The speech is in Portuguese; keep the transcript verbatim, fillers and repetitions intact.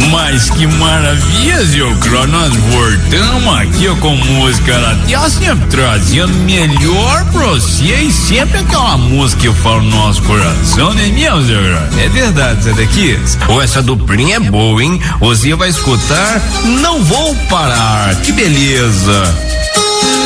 Mas que maravilha, seu Cló, nós voltamos aqui ó, com música latina, sempre trazendo melhor pra você e sempre aquela música que eu falo no nosso coração, né mesmo, seu Cló? É verdade, Zé daqui. Ou essa duplinha é boa, hein? Você vai escutar Não Vou Parar, que beleza.